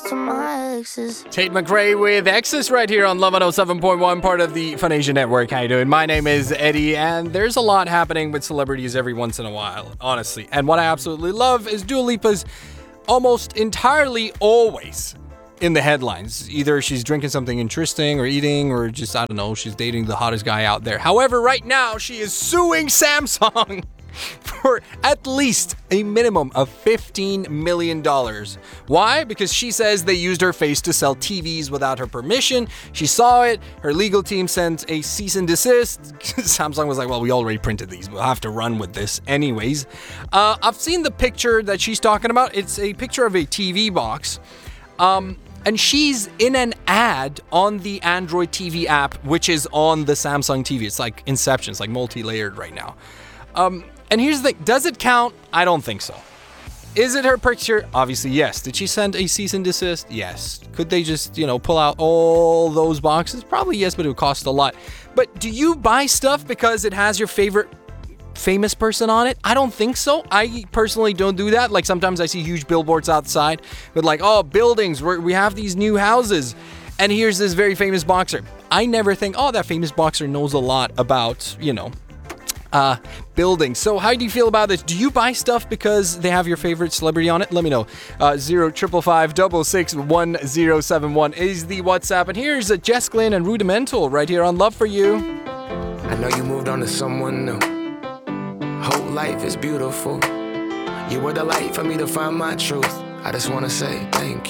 to my exes. Tate McRae with Exes right here on Love 107.1, part of the Phonesia Network. How you doing? My name is Eddie, and there's a lot happening with celebrities every once in a while, honestly. And what I absolutely love is Dua Lipa's almost entirely always in the headlines. Either she's drinking something interesting or eating, or just, I don't know, she's dating the hottest guy out there. However, right now, she is suing Samsung for at least a minimum of $15 million. Why? Because she says they used her face to sell TVs without her permission. She saw it. Her legal team sent a cease and desist. Samsung was like, well, we already printed these. We'll have to run with this anyways. I've seen the picture that she's talking about. It's a picture of a TV box. And she's in an ad on the Android TV app, which is on the Samsung TV. It's like Inception. It's like multi-layered right now. And here's the thing. Does it count? I don't think so. Is it her picture? Obviously, yes. Did she send a cease and desist? Yes. Could they just, pull out all those boxes? Probably yes, but it would cost a lot. But do you buy stuff because it has your favorite famous person on it? I don't think so. I personally don't do that. Like sometimes I see huge billboards outside with like, oh, buildings, we have these new houses. And here's this very famous boxer. I never think, oh, that famous boxer knows a lot about, buildings. So how do you feel about this? Do you buy stuff because they have your favorite celebrity on it? Let me know. 0555 is the WhatsApp. And here's Jess Glynn and Rudimental right here on Love For You. I know you moved on to someone new. Whole life is beautiful. You were the light for me to find my truth. I just want to say thank you.